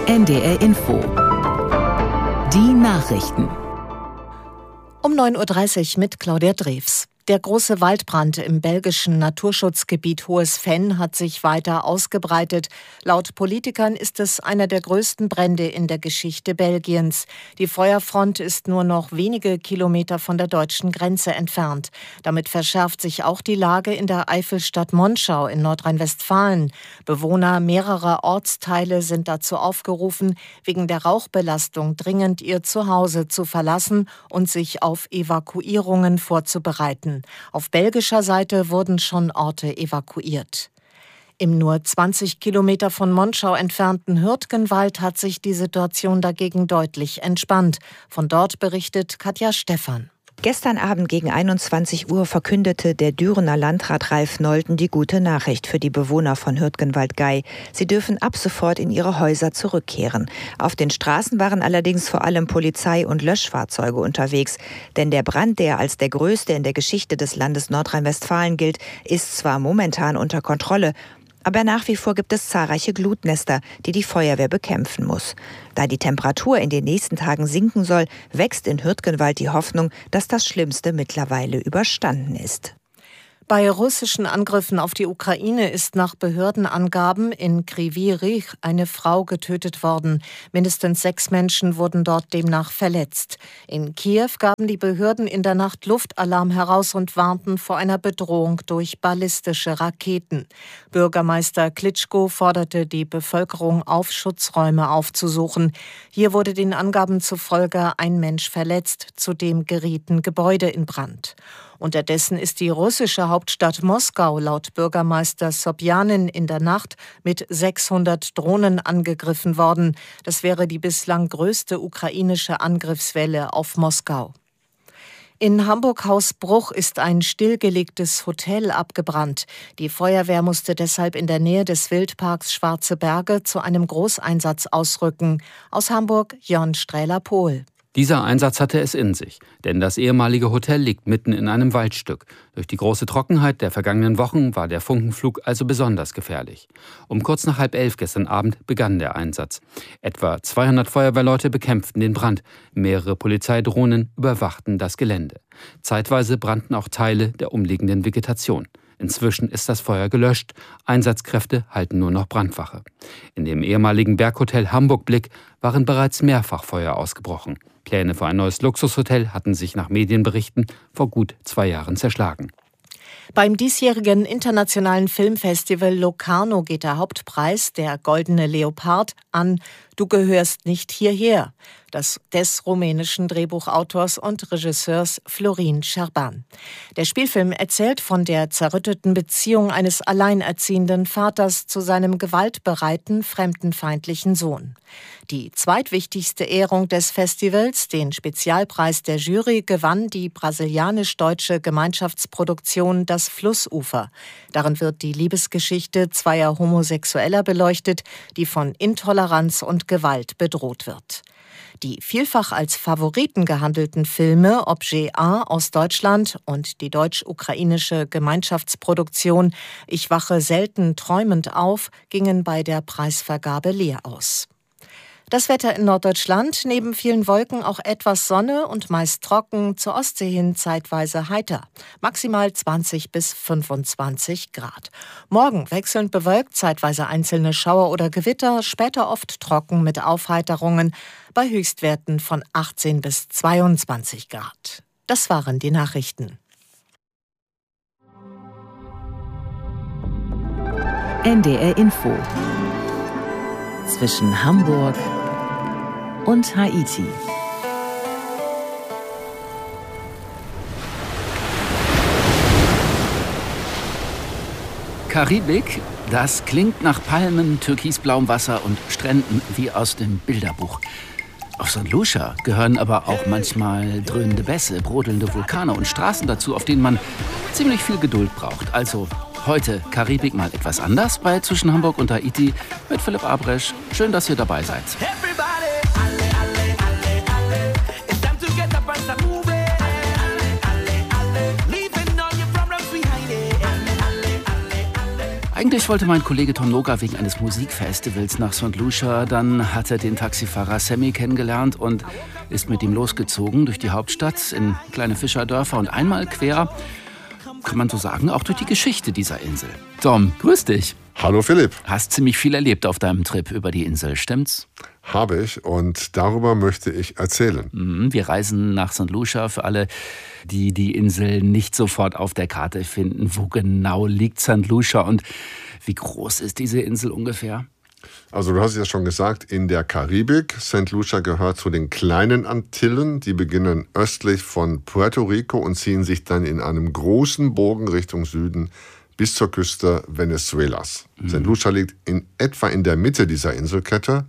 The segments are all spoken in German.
NDR Info. Die Nachrichten. Um 9.30 Uhr mit Claudia Drews. Der große Waldbrand im belgischen Naturschutzgebiet Hohes Venn hat sich weiter ausgebreitet. Laut Politikern ist es einer der größten Brände in der Geschichte Belgiens. Die Feuerfront ist nur noch wenige Kilometer von der deutschen Grenze entfernt. Damit verschärft sich auch die Lage in der Eifelstadt Monschau in Nordrhein-Westfalen. Bewohner mehrerer Ortsteile sind dazu aufgerufen, wegen der Rauchbelastung dringend ihr Zuhause zu verlassen und sich auf Evakuierungen vorzubereiten. Auf belgischer Seite wurden schon Orte evakuiert. Im nur 20 Kilometer von Monschau entfernten Hürtgenwald hat sich die Situation dagegen deutlich entspannt. Von dort berichtet Katja Stephan. Gestern Abend gegen 21 Uhr verkündete der Dürener Landrat Ralf Nolten die gute Nachricht für die Bewohner von Hürtgenwald-Gey. Sie dürfen ab sofort in ihre Häuser zurückkehren. Auf den Straßen waren allerdings vor allem Polizei und Löschfahrzeuge unterwegs. Denn der Brand, der als der größte in der Geschichte des Landes Nordrhein-Westfalen gilt, ist zwar momentan unter Kontrolle, aber nach wie vor gibt es zahlreiche Glutnester, die die Feuerwehr bekämpfen muss. Da die Temperatur in den nächsten Tagen sinken soll, wächst in Hürtgenwald die Hoffnung, dass das Schlimmste mittlerweile überstanden ist. Bei russischen Angriffen auf die Ukraine ist nach Behördenangaben in Kryvyi Rih eine Frau getötet worden. Mindestens 6 Menschen wurden dort demnach verletzt. In Kiew gaben die Behörden in der Nacht Luftalarm heraus und warnten vor einer Bedrohung durch ballistische Raketen. Bürgermeister Klitschko forderte die Bevölkerung auf, Schutzräume aufzusuchen. Hier wurde den Angaben zufolge ein Mensch verletzt, zudem gerieten Gebäude in Brand. Unterdessen ist die russische Hauptstadt Moskau laut Bürgermeister Sobjanin in der Nacht mit 600 Drohnen angegriffen worden. Das wäre die bislang größte ukrainische Angriffswelle auf Moskau. In Hamburg-Hausbruch ist ein stillgelegtes Hotel abgebrannt. Die Feuerwehr musste deshalb in der Nähe des Wildparks Schwarze Berge zu einem Großeinsatz ausrücken. Aus Hamburg Jörn Strähler-Pohl. Dieser Einsatz hatte es in sich, denn das ehemalige Hotel liegt mitten in einem Waldstück. Durch die große Trockenheit der vergangenen Wochen war der Funkenflug also besonders gefährlich. Um kurz nach 10:30 gestern Abend begann der Einsatz. Etwa 200 Feuerwehrleute bekämpften den Brand. Mehrere Polizeidrohnen überwachten das Gelände. Zeitweise brannten auch Teile der umliegenden Vegetation. Inzwischen ist das Feuer gelöscht. Einsatzkräfte halten nur noch Brandwache. In dem ehemaligen Berghotel Hamburg-Blick waren bereits mehrfach Feuer ausgebrochen. Pläne für ein neues Luxushotel hatten sich nach Medienberichten vor gut 2 Jahren zerschlagen. Beim diesjährigen internationalen Filmfestival Locarno geht der Hauptpreis, der Goldene Leopard, an Du gehörst nicht hierher, des rumänischen Drehbuchautors und Regisseurs Florin Scherban. Der Spielfilm erzählt von der zerrütteten Beziehung eines alleinerziehenden Vaters zu seinem gewaltbereiten, fremdenfeindlichen Sohn. Die zweitwichtigste Ehrung des Festivals, den Spezialpreis der Jury, gewann die brasilianisch-deutsche Gemeinschaftsproduktion Das Flussufer. Darin wird die Liebesgeschichte zweier Homosexueller beleuchtet, die von Intoleranz und Gewalt bedroht wird. Die vielfach als Favoriten gehandelten Filme Objet A aus Deutschland und die deutsch-ukrainische Gemeinschaftsproduktion Ich wache selten träumend auf gingen bei der Preisvergabe leer aus. Das Wetter in Norddeutschland, neben vielen Wolken auch etwas Sonne und meist trocken, zur Ostsee hin zeitweise heiter. Maximal 20 bis 25 Grad. Morgen wechselnd bewölkt, zeitweise einzelne Schauer oder Gewitter, später oft trocken mit Aufheiterungen bei Höchstwerten von 18 bis 22 Grad. Das waren die Nachrichten. NDR Info. Zwischen Hamburg und Haiti. Karibik, das klingt nach Palmen, türkisblauem Wasser und Stränden wie aus dem Bilderbuch. Auf St. Lucia gehören aber auch manchmal dröhnende Bässe, brodelnde Vulkane und Straßen dazu, auf denen man ziemlich viel Geduld braucht. Also heute Karibik mal etwas anders bei Zwischen Hamburg und Haiti mit Philipp Abresch. Schön, dass ihr dabei seid. Eigentlich wollte mein Kollege Tom Noga wegen eines Musikfestivals nach St. Lucia. Dann hat er den Taxifahrer Sammy kennengelernt und ist mit ihm losgezogen durch die Hauptstadt in kleine Fischerdörfer und einmal quer, kann man so sagen, auch durch die Geschichte dieser Insel. Tom, grüß dich. Hallo Philipp. Hast ziemlich viel erlebt auf deinem Trip über die Insel, stimmt's? Habe ich, und darüber möchte ich erzählen. Wir reisen nach St. Lucia. Für alle, die die Insel nicht sofort auf der Karte finden, wo genau liegt St. Lucia und wie groß ist diese Insel ungefähr? Also du hast es ja schon gesagt, in der Karibik. St. Lucia gehört zu den kleinen Antillen. Die beginnen östlich von Puerto Rico und ziehen sich dann in einem großen Bogen Richtung Süden bis zur Küste Venezuelas. St. Lucia liegt in etwa in der Mitte dieser Inselkette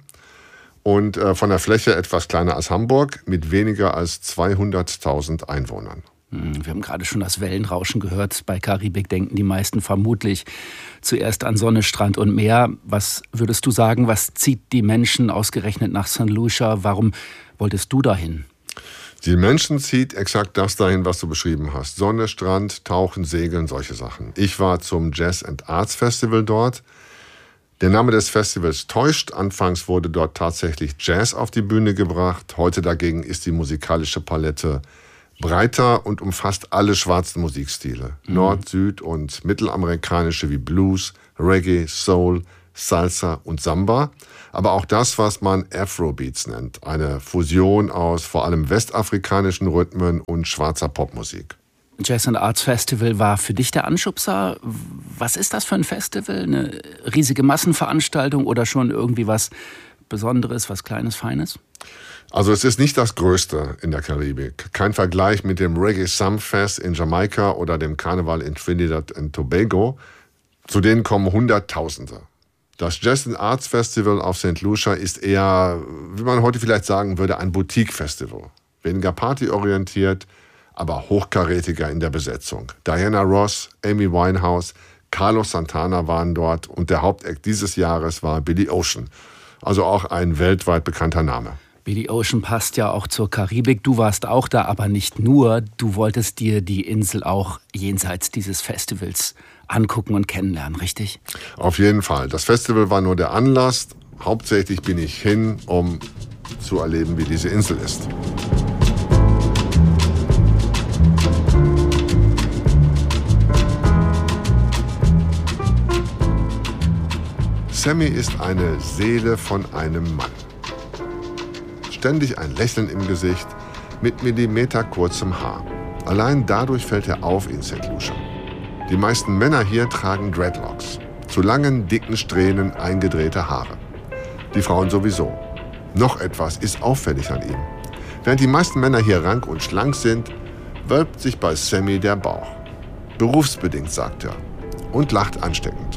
und von der Fläche etwas kleiner als Hamburg mit weniger als 200.000 Einwohnern. Wir haben gerade schon das Wellenrauschen gehört. Bei Karibik denken die meisten vermutlich zuerst an Sonne, Strand und Meer. Was würdest du sagen, was zieht die Menschen ausgerechnet nach St. Lucia? Warum wolltest du dahin? Die Menschen zieht exakt das dahin, was du beschrieben hast. Sonne, Strand, Tauchen, Segeln, solche Sachen. Ich war zum Jazz and Arts Festival dort. Der Name des Festivals täuscht. Anfangs wurde dort tatsächlich Jazz auf die Bühne gebracht. Heute dagegen ist die musikalische Palette breiter und umfasst alle schwarzen Musikstile. Nord-, Süd- und mittelamerikanische wie Blues, Reggae, Soul, Salsa und Samba. Aber auch das, was man Afrobeats nennt. Eine Fusion aus vor allem westafrikanischen Rhythmen und schwarzer Popmusik. Jazz and Arts Festival war für dich der Anschubser. Was ist das für ein Festival? Eine riesige Massenveranstaltung oder schon irgendwie was Besonderes, was Kleines, Feines? Also es ist nicht das Größte in der Karibik. Kein Vergleich mit dem Reggae Sumfest in Jamaika oder dem Karneval in Trinidad und Tobago. Zu denen kommen Hunderttausende. Das Jazz and Arts Festival auf St. Lucia ist eher, wie man heute vielleicht sagen würde, ein Boutique-Festival. Weniger partyorientiert, aber hochkarätiger in der Besetzung. Diana Ross, Amy Winehouse, Carlos Santana waren dort und der Hauptact dieses Jahres war Billy Ocean. Also auch ein weltweit bekannter Name. Billy Ocean passt ja auch zur Karibik. Du warst auch da, aber nicht nur. Du wolltest dir die Insel auch jenseits dieses Festivals angucken und kennenlernen, richtig? Auf jeden Fall. Das Festival war nur der Anlass. Hauptsächlich bin ich hin, um zu erleben, wie diese Insel ist. Sammy ist eine Seele von einem Mann. Ständig ein Lächeln im Gesicht, mit millimeterkurzem Haar. Allein dadurch fällt er auf in St. Lucia. Die meisten Männer hier tragen Dreadlocks, zu langen, dicken Strähnen eingedrehte Haare. Die Frauen sowieso. Noch etwas ist auffällig an ihm. Während die meisten Männer hier rank und schlank sind, wölbt sich bei Sammy der Bauch. Berufsbedingt, sagt er, und lacht ansteckend.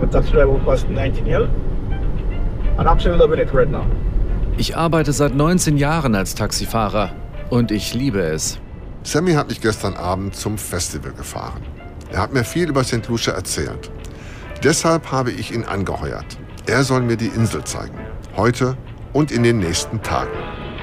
Ich arbeite seit 19 Jahren als Taxifahrer und ich liebe es. Sammy hat mich gestern Abend zum Festival gefahren. Er hat mir viel über St. Lucia erzählt. Deshalb habe ich ihn angeheuert. Er soll mir die Insel zeigen. Heute und in den nächsten Tagen.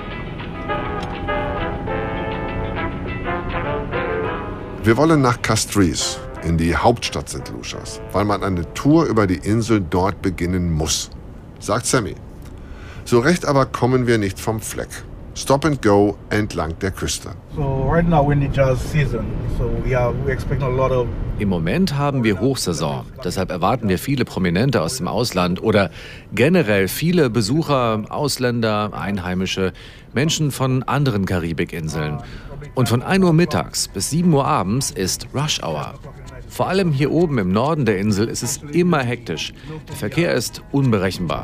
Wir wollen nach Castries, in die Hauptstadt St. Lucias, weil man eine Tour über die Insel dort beginnen muss, sagt Sammy. So recht aber kommen wir nicht vom Fleck. Stop and go entlang der Küste. Im Moment haben wir Hochsaison. Deshalb erwarten wir viele Prominente aus dem Ausland oder generell viele Besucher, Ausländer, Einheimische, Menschen von anderen Karibikinseln. Und von 1 Uhr mittags bis 7 Uhr abends ist Rush Hour. Vor allem hier oben im Norden der Insel ist es immer hektisch. Der Verkehr ist unberechenbar.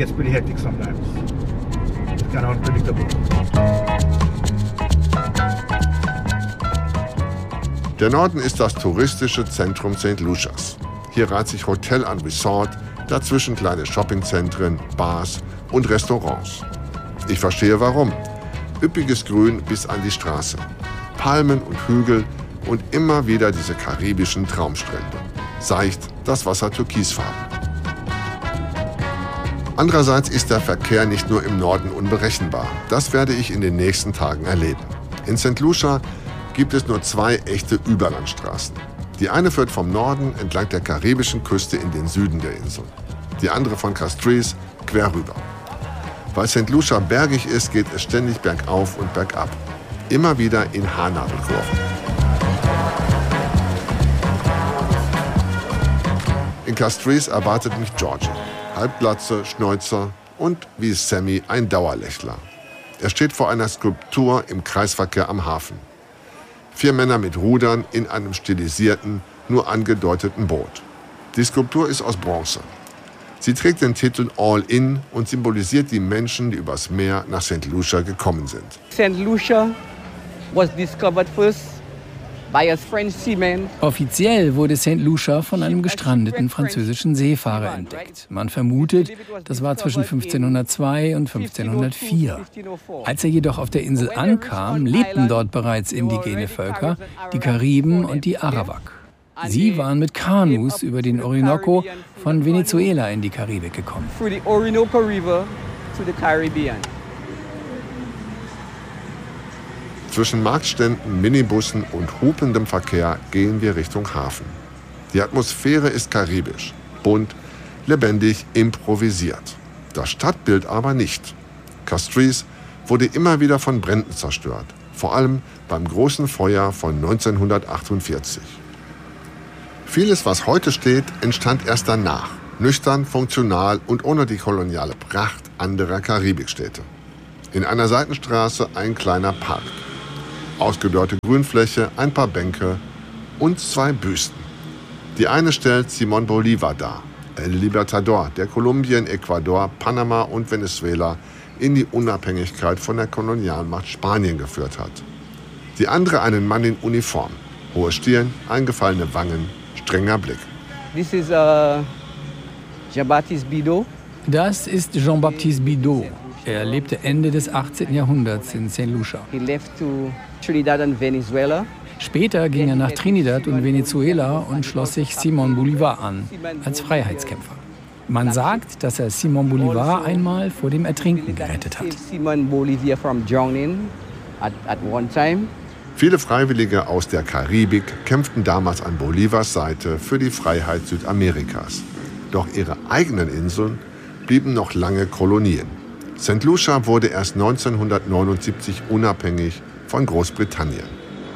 Der Norden ist das touristische Zentrum St. Lucias. Hier reiht sich Hotel an Resort, dazwischen kleine Shoppingzentren, Bars und Restaurants. Ich verstehe warum. Üppiges Grün bis an die Straße. Palmen und Hügel und immer wieder diese karibischen Traumstrände. Seicht, das Wasser türkisfarben. Andererseits ist der Verkehr nicht nur im Norden unberechenbar. Das werde ich in den nächsten Tagen erleben. In St. Lucia gibt es nur 2 echte Überlandstraßen. Die eine führt vom Norden entlang der karibischen Küste in den Süden der Insel. Die andere von Castries quer rüber. Weil St. Lucia bergig ist, geht es ständig bergauf und bergab. Immer wieder in Haarnadelkurven. In Castries erwartet mich Georgie. Halbglatze, Schnäuzer und wie Sammy ein Dauerlächler. Er steht vor einer Skulptur im Kreisverkehr am Hafen. 4 Männer mit Rudern in einem stilisierten, nur angedeuteten Boot. Die Skulptur ist aus Bronze. Sie trägt den Titel All In und symbolisiert die Menschen, die übers Meer nach St. Lucia gekommen sind. St. Lucia was discovered first by a French seaman. Offiziell wurde St. Lucia von einem gestrandeten französischen Seefahrer entdeckt. Man vermutet, das war zwischen 1502 und 1504. Als er jedoch auf der Insel ankam, lebten dort bereits indigene Völker, die Kariben und die Arawak. Sie waren mit Kanus über den Orinoco von Venezuela in die Karibik gekommen. Zwischen Marktständen, Minibussen und hupendem Verkehr gehen wir Richtung Hafen. Die Atmosphäre ist karibisch, bunt, lebendig, improvisiert. Das Stadtbild aber nicht. Castries wurde immer wieder von Bränden zerstört, vor allem beim großen Feuer von 1948. Vieles, was heute steht, entstand erst danach. Nüchtern, funktional und ohne die koloniale Pracht anderer Karibikstädte. In einer Seitenstraße ein kleiner Park. Ausgedörrte Grünfläche, ein paar Bänke und 2 Büsten. Die eine stellt Simón Bolívar dar, El Libertador, der Kolumbien, Ecuador, Panama und Venezuela in die Unabhängigkeit von der Kolonialmacht Spanien geführt hat. Die andere einen Mann in Uniform, hohe Stirn, eingefallene Wangen, strenger Blick. This is Jean-Baptiste Bidault. Das ist Jean-Baptiste Bidault. Er lebte Ende des 18. Jahrhunderts in St. Lucia. He left to Trinidad and Venezuela. Später ging er nach Trinidad und Venezuela und schloss sich Simón Bolívar an, als Freiheitskämpfer. Man sagt, dass er Simón Bolívar einmal vor dem Ertrinken gerettet hat. Simón Bolívar from drowning at one time. Viele Freiwillige aus der Karibik kämpften damals an Bolívars Seite für die Freiheit Südamerikas. Doch ihre eigenen Inseln blieben noch lange Kolonien. St. Lucia wurde erst 1979 unabhängig von Großbritannien.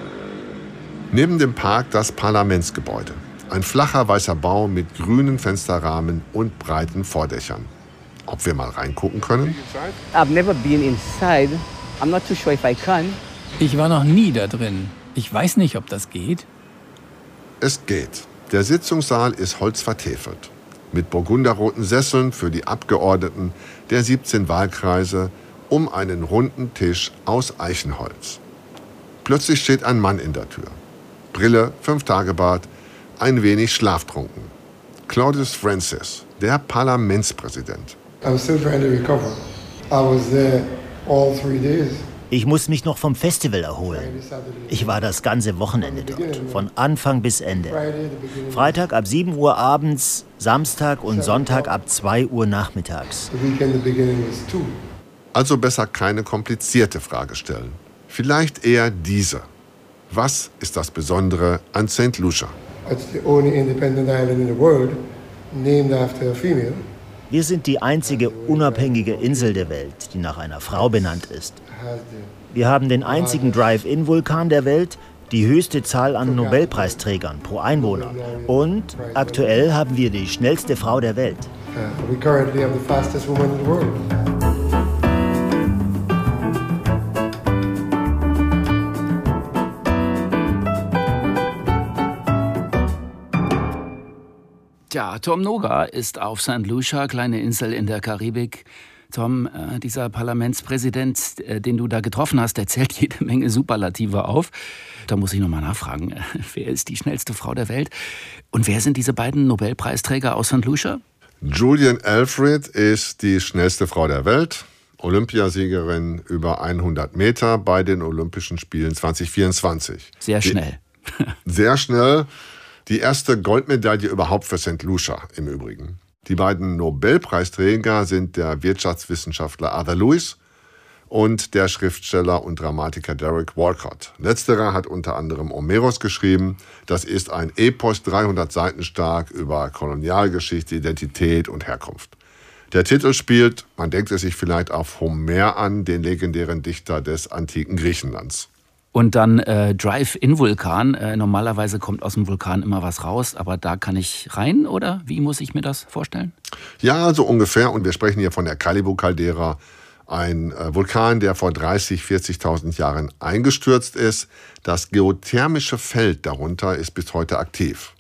Neben dem Park das Parlamentsgebäude. Ein flacher weißer Bau mit grünen Fensterrahmen und breiten Vordächern. Ob wir mal reingucken können? I've never been inside. I'm not too sure if I can. Ich war noch nie da drin. Ich weiß nicht, ob das geht. Es geht. Der Sitzungssaal ist holzvertäfelt. Mit burgunderroten Sesseln für die Abgeordneten der 17 Wahlkreise um einen runden Tisch aus Eichenholz. Plötzlich steht ein Mann in der Tür. Brille, 5-Tage-Bart, ein wenig schlaftrunken. Claudius Francis, der Parlamentspräsident. I'm still trying to recover. I was there all 3 days. Ich muss mich noch vom Festival erholen. Ich war das ganze Wochenende dort, von Anfang bis Ende. Freitag ab 7 Uhr abends, Samstag und Sonntag ab 2 Uhr nachmittags. Also besser keine komplizierte Frage stellen. Vielleicht eher diese. Was ist das Besondere an St. Lucia? Wir sind die einzige unabhängige Insel der Welt, die nach einer Frau benannt ist. Wir haben den einzigen Drive-In-Vulkan der Welt, die höchste Zahl an Nobelpreisträgern pro Einwohner. Und aktuell haben wir die schnellste Frau der Welt. Tja, Tom Noga ist auf St. Lucia, kleine Insel in der Karibik. Tom, dieser Parlamentspräsident, den du da getroffen hast, der zählt jede Menge Superlative auf. Da muss ich nochmal nachfragen, wer ist die schnellste Frau der Welt? Und wer sind diese beiden Nobelpreisträger aus St. Lucia? Julian Alfred ist die schnellste Frau der Welt. Olympiasiegerin über 100 Meter bei den Olympischen Spielen 2024. Sehr schnell. Sehr schnell. Die erste Goldmedaille überhaupt für St. Lucia im Übrigen. Die beiden Nobelpreisträger sind der Wirtschaftswissenschaftler Arthur Lewis und der Schriftsteller und Dramatiker Derek Walcott. Letzterer hat unter anderem Omeros geschrieben. Das ist ein Epos 300 Seiten stark über Kolonialgeschichte, Identität und Herkunft. Der Titel spielt, man denkt es sich vielleicht auf Homer an, den legendären Dichter des antiken Griechenlands. Und dann Drive-in-Vulkan. Normalerweise kommt aus dem Vulkan immer was raus, aber da kann ich rein, oder? Wie muss ich mir das vorstellen? Ja, so ungefähr. Und wir sprechen hier von der Kalibu-Caldera, ein Vulkan, der vor 30.000, 40.000 Jahren eingestürzt ist. Das geothermische Feld darunter ist bis heute aktiv.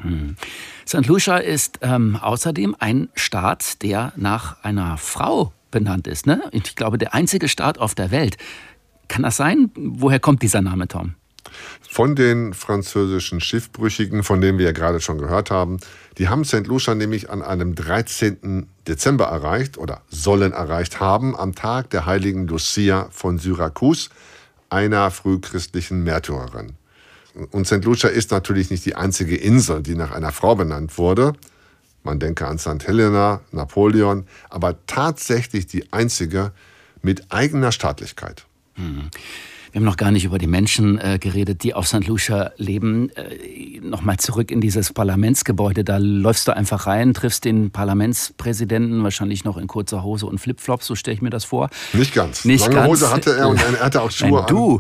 St. Lucia ist außerdem ein Staat, der nach einer Frau benannt ist, ne? Ich glaube, der einzige Staat auf der Welt. Kann das sein? Woher kommt dieser Name, Tom? Von den französischen Schiffbrüchigen, von denen wir ja gerade schon gehört haben. Die haben St. Lucia nämlich an einem 13. Dezember erreicht oder sollen erreicht haben, am Tag der heiligen Lucia von Syrakus, einer frühchristlichen Märtyrerin. Und St. Lucia ist natürlich nicht die einzige Insel, die nach einer Frau benannt wurde. Man denke an St. Helena, Napoleon, aber tatsächlich die einzige mit eigener Staatlichkeit. Wir haben noch gar nicht über die Menschen geredet, die auf St. Lucia leben. Nochmal zurück in dieses Parlamentsgebäude. Da läufst du einfach rein, triffst den Parlamentspräsidenten, wahrscheinlich noch in kurzer Hose und Flipflops, so stelle ich mir das vor. Nicht ganz. Lange Hose hatte er und er hatte auch Schuhe an.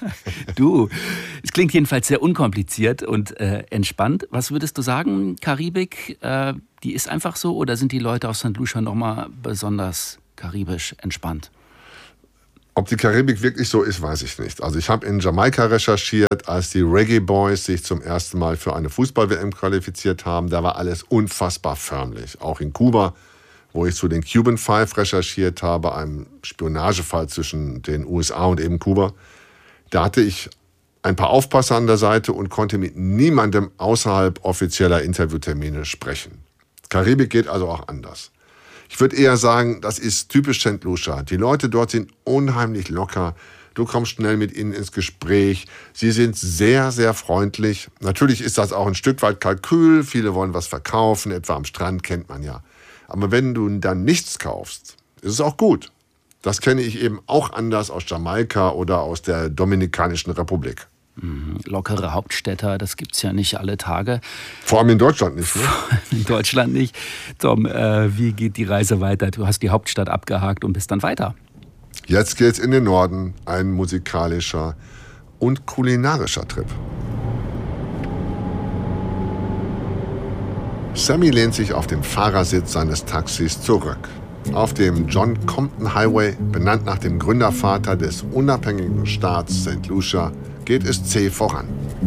Du. Es klingt jedenfalls sehr unkompliziert und entspannt. Was würdest du sagen, Karibik, die ist einfach so, oder sind die Leute auf St. Lucia nochmal besonders karibisch entspannt? Ob die Karibik wirklich so ist, weiß ich nicht. Also ich habe in Jamaika recherchiert, als die Reggae Boys sich zum ersten Mal für eine Fußball-WM qualifiziert haben. Da war alles unfassbar förmlich. Auch in Kuba, wo ich zu den Cuban Five recherchiert habe, einem Spionagefall zwischen den USA und eben Kuba. Da hatte ich ein paar Aufpasser an der Seite und konnte mit niemandem außerhalb offizieller Interviewtermine sprechen. Karibik geht also auch anders. Ich würde eher sagen, das ist typisch St. Lucia. Die Leute dort sind unheimlich locker. Du kommst schnell mit ihnen ins Gespräch. Sie sind sehr, sehr freundlich. Natürlich ist das auch ein Stück weit Kalkül. Viele wollen was verkaufen, etwa am Strand, kennt man ja. Aber wenn du dann nichts kaufst, ist es auch gut. Das kenne ich eben auch anders aus Jamaika oder aus der Dominikanischen Republik. Lockere Hauptstädter, das gibt's ja nicht alle Tage. Vor allem in Deutschland nicht, ne? In Deutschland nicht. Tom, wie geht die Reise weiter? Du hast die Hauptstadt abgehakt und bist dann weiter. Jetzt geht's in den Norden, ein musikalischer und kulinarischer Trip. Sammy lehnt sich auf dem Fahrersitz seines Taxis zurück. Auf dem John Compton Highway, benannt nach dem Gründervater des unabhängigen Staats St. Lucia, geht es zäh voran.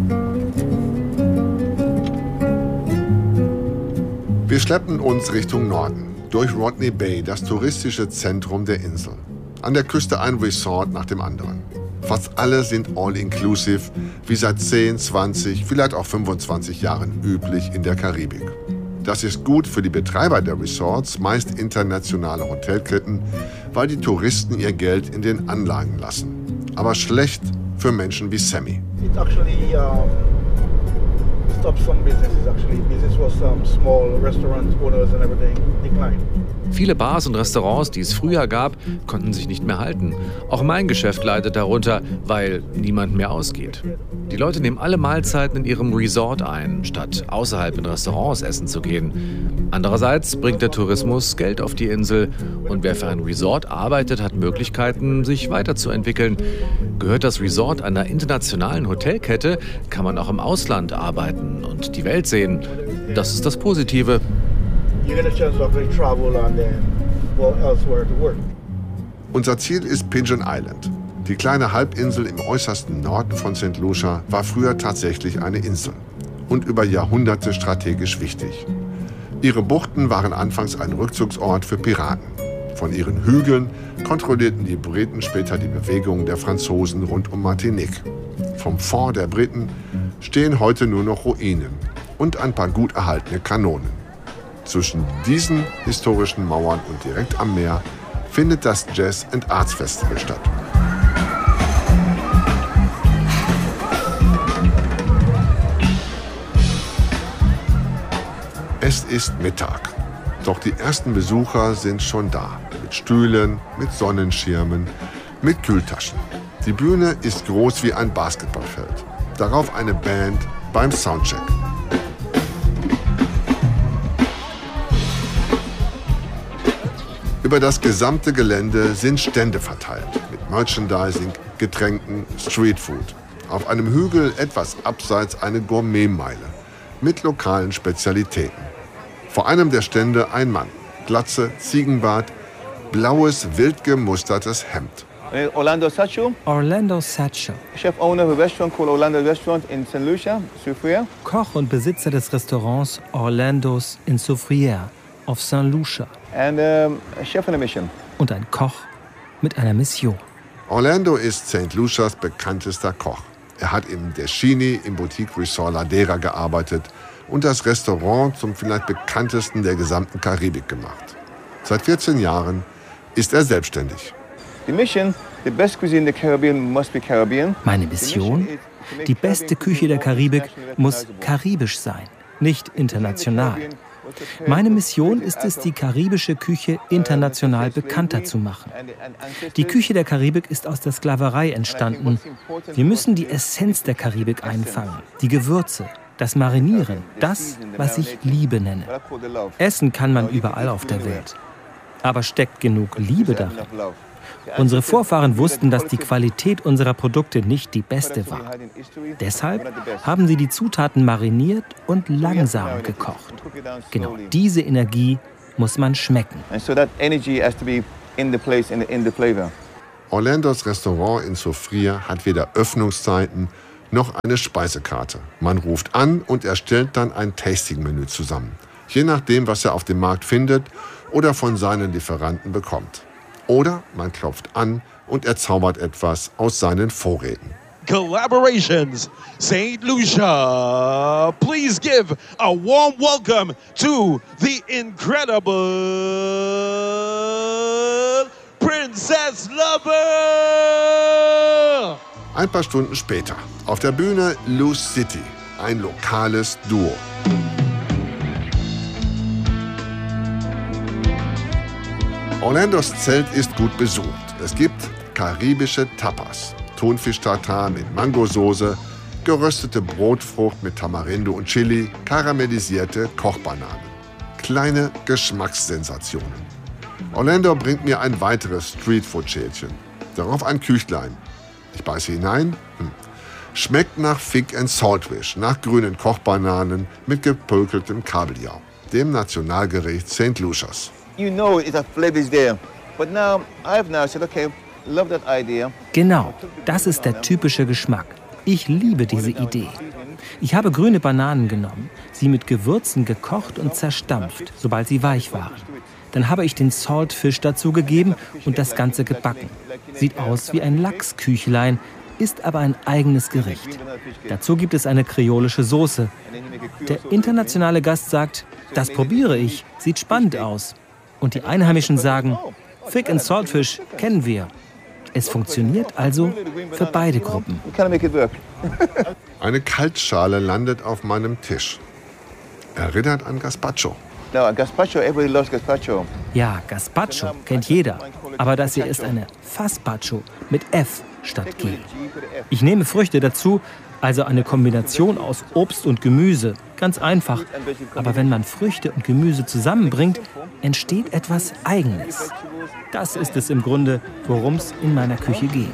Wir schleppen uns Richtung Norden, durch Rodney Bay, das touristische Zentrum der Insel. An der Küste ein Resort nach dem anderen. Fast alle sind all-inclusive, wie seit 10, 20, vielleicht auch 25 Jahren üblich in der Karibik. Das ist gut für die Betreiber der Resorts, meist internationale Hotelketten, weil die Touristen ihr Geld in den Anlagen lassen. Aber schlecht für Menschen wie Sammy. It actually stopped some businesses. Actually, business was small restaurant owners and everything declined. Viele Bars und Restaurants, die es früher gab, konnten sich nicht mehr halten. Auch mein Geschäft leidet darunter, weil niemand mehr ausgeht. Die Leute nehmen alle Mahlzeiten in ihrem Resort ein, statt außerhalb in Restaurants essen zu gehen. Andererseits bringt der Tourismus Geld auf die Insel und wer für ein Resort arbeitet, hat Möglichkeiten, sich weiterzuentwickeln. Gehört das Resort einer internationalen Hotelkette, kann man auch im Ausland arbeiten und die Welt sehen. Das ist das Positive. Unser Ziel ist Pigeon Island. Die kleine Halbinsel im äußersten Norden von St. Lucia war früher tatsächlich eine Insel und über Jahrhunderte strategisch wichtig. Ihre Buchten waren anfangs ein Rückzugsort für Piraten. Von ihren Hügeln kontrollierten die Briten später die Bewegungen der Franzosen rund um Martinique. Vom Fort der Briten stehen heute nur noch Ruinen und ein paar gut erhaltene Kanonen. Zwischen diesen historischen Mauern und direkt am Meer findet das Jazz and Arts Festival statt. Es ist Mittag, doch die ersten Besucher sind schon da. Mit Stühlen, mit Sonnenschirmen, mit Kühltaschen. Die Bühne ist groß wie ein Basketballfeld. Darauf eine Band beim Soundcheck. Über das gesamte Gelände sind Stände verteilt mit Merchandising, Getränken, Streetfood. Auf einem Hügel etwas abseits eine Gourmetmeile mit lokalen Spezialitäten. Vor einem der Stände ein Mann, Glatze, Ziegenbart, blaues, wild gemustertes Hemd. Orlando Sacco. Orlando Sacco. Chef owner of a restaurant called Orlando Restaurant in St. Lucia, Soufriere. Koch und Besitzer des Restaurants Orlando's in Soufriere auf St. Lucia. And a chef on a mission. Und ein Koch mit einer Mission. Orlando ist St. Lucias bekanntester Koch. Er hat im Deschini im Boutique Resort Ladera gearbeitet und das Restaurant zum vielleicht bekanntesten der gesamten Karibik gemacht. Seit 14 Jahren ist er selbstständig. Meine Mission? Die beste Küche der Karibik muss karibisch sein, nicht international. Meine Mission ist es, die karibische Küche international bekannter zu machen. Die Küche der Karibik ist aus der Sklaverei entstanden. Wir müssen die Essenz der Karibik einfangen, die Gewürze, das Marinieren, das, was ich Liebe nenne. Essen kann man überall auf der Welt. Aber steckt genug Liebe darin? Unsere Vorfahren wussten, dass die Qualität unserer Produkte nicht die beste war. Deshalb haben sie die Zutaten mariniert und langsam gekocht. Genau diese Energie muss man schmecken. Orlandos Restaurant in Soufriere hat weder Öffnungszeiten noch eine Speisekarte. Man ruft an und er stellt dann ein Tasting-Menü zusammen. Je nachdem, was er auf dem Markt findet oder von seinen Lieferanten bekommt. Oder man klopft an und er zaubert etwas aus seinen Vorräten. Collaborations, St. Lucia. Please give a warm welcome to the incredible Princess Lover. Ein paar Stunden später, auf der Bühne Loose City, ein lokales Duo. Orlandos Zelt ist gut besucht. Es gibt karibische Tapas, Thunfisch-Tartar mit Mangosoße, geröstete Brotfrucht mit Tamarindo und Chili, karamellisierte Kochbananen. Kleine Geschmackssensationen. Orlando bringt mir ein weiteres Streetfood-Schälchen. Darauf ein Küchlein. Ich beiße hinein. Schmeckt nach Fig and Saltfish, nach grünen Kochbananen mit gepökeltem Kabeljau, dem Nationalgericht St. Lucias. You know it's a flavor is there. But now I've said, okay, love that idea. Genau, das ist der typische Geschmack. Ich liebe diese Idee. Ich habe grüne Bananen genommen, sie mit Gewürzen gekocht und zerstampft, sobald sie weich waren. Dann habe ich den Saltfish dazugegeben und das Ganze gebacken. Sieht aus wie ein Lachsküchlein, ist aber ein eigenes Gericht. Dazu gibt es eine kreolische Soße. Der internationale Gast sagt, das probiere ich, sieht spannend aus. Und die Einheimischen sagen, Fig and Saltfish kennen wir. Es funktioniert also für beide Gruppen. Eine Kaltschale landet auf meinem Tisch. Erinnert an Gazpacho. Ja, Gazpacho kennt jeder. Aber das hier ist eine Fazpacho mit F statt G. Ich nehme Früchte dazu, also eine Kombination aus Obst und Gemüse. Ganz einfach. Aber wenn man Früchte und Gemüse zusammenbringt, entsteht etwas Eigenes. Das ist es im Grunde, worum es in meiner Küche geht.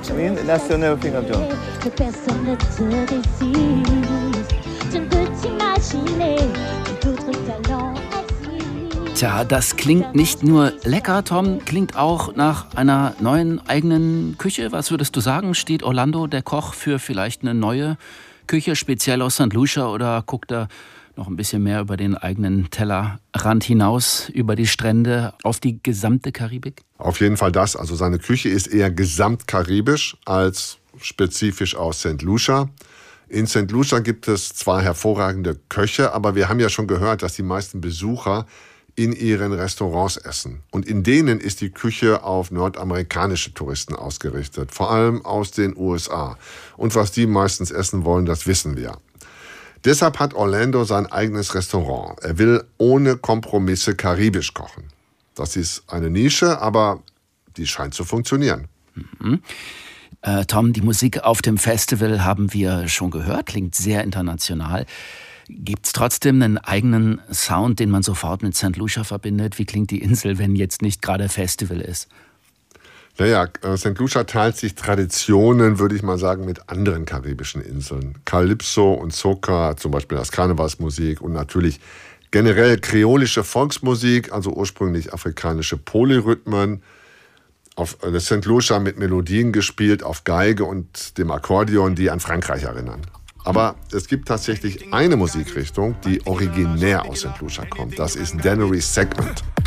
Tja, das klingt nicht nur lecker, Tom, klingt auch nach einer neuen eigenen Küche. Was würdest du sagen? Steht Orlando, der Koch, für vielleicht eine neue Küche, speziell aus St. Lucia, oder guckt er noch ein bisschen mehr über den eigenen Tellerrand hinaus, über die Strände, auf die gesamte Karibik? Auf jeden Fall das. Also seine Küche ist eher gesamtkaribisch als spezifisch aus St. Lucia. In St. Lucia gibt es zwar hervorragende Köche, aber wir haben ja schon gehört, dass die meisten Besucher in ihren Restaurants essen. Und in denen ist die Küche auf nordamerikanische Touristen ausgerichtet, vor allem aus den USA. Und was die meistens essen wollen, das wissen wir. Deshalb hat Orlando sein eigenes Restaurant. Er will ohne Kompromisse karibisch kochen. Das ist eine Nische, aber die scheint zu funktionieren. Tom, die Musik auf dem Festival haben wir schon gehört, klingt sehr international. Gibt es trotzdem einen eigenen Sound, den man sofort mit St. Lucia verbindet? Wie klingt die Insel, wenn jetzt nicht gerade Festival ist? Naja, St. Lucia teilt sich Traditionen, würde ich mal sagen, mit anderen karibischen Inseln. Calypso und Soca, zum Beispiel als Karnevalsmusik und natürlich generell kreolische Volksmusik, also ursprünglich afrikanische Polyrhythmen. Auf St. Lucia mit Melodien gespielt, auf Geige und dem Akkordeon, die an Frankreich erinnern. Aber es gibt tatsächlich eine Musikrichtung, die originär aus St. Lucia kommt. Das ist Dannery Segment.